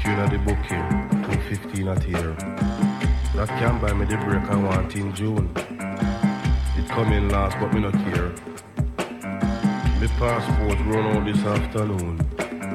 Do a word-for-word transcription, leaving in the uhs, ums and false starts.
at the book here, two fifteen at here. That can buy me the break I want in June. It come in last but me not care. My passport run out this afternoon.